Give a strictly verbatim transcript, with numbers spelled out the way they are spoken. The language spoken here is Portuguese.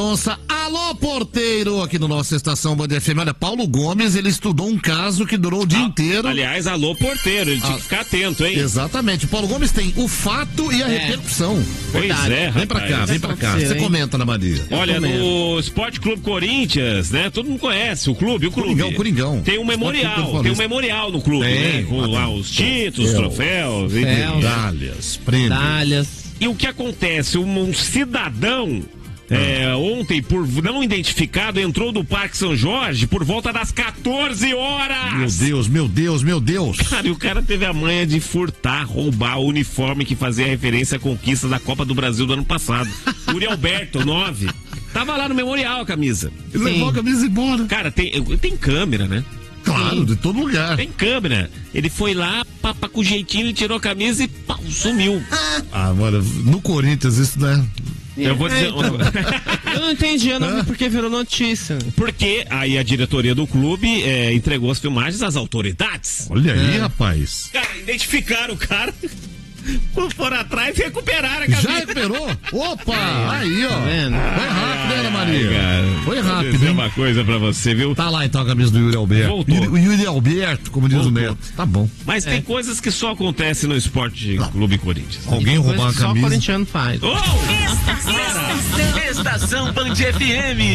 Nossa, alô porteiro aqui no nossa estação Band F M. Olha, Paulo Gomes, ele estudou um caso que durou o dia ah, inteiro. Aliás, alô porteiro, ele ah, tinha que ficar atento, hein? Exatamente, Paulo Gomes tem o fato e a é. repercussão. Pois Verdade. é, rapaz. Vem pra cá, vem pra cá, você hein? comenta, Ana Maria. Olha, no Esporte Clube Corinthians, né, todo mundo conhece o clube, o clube. Coringão, Coringão. Tem um memorial, tem um memorial no clube, tem, né, com lá os títulos, troféus, medalhas, prêmios. Medalhas. E o que acontece, um, um cidadão... É, ontem, por não identificado, entrou do Parque São Jorge por volta das quatorze horas. Meu Deus, meu Deus, meu Deus. Cara, e o cara teve a manha de furtar, roubar o uniforme que fazia referência à conquista da Copa do Brasil do ano passado. Uri Alberto, nove. Tava lá no memorial a camisa. Ele levou a camisa embora. Cara, tem, tem câmera, né? Claro, Sim. de todo lugar. Tem câmera. Ele foi lá, pá, pá, com jeitinho, ele tirou a camisa e pau, sumiu. Ah, mano, no Corinthians isso, né? Eu vou dizer. Eu não entendi, eu não vi porque virou notícia. Porque aí a diretoria do clube é, entregou as filmagens às autoridades. Olha aí, é. rapaz. Cara, identificaram o cara. Foram atrás e recuperaram a camisa. Já recuperou? Opa! Aí, ó. Tá vendo? Foi rápido, Ana Maria? Ai, Foi rápido. Vou dizer uma coisa pra você, viu? Tá lá então a camisa do Yuri Alberto. Voltou. O Yuri Alberto, como diz Voltou. o Neto. Tá bom. Mas é. tem coisas que só acontecem no Esporte Não. Clube Corinthians. Alguém roubar a camisa. Só o corintiano faz. Oh! Estação, Estação Band F M.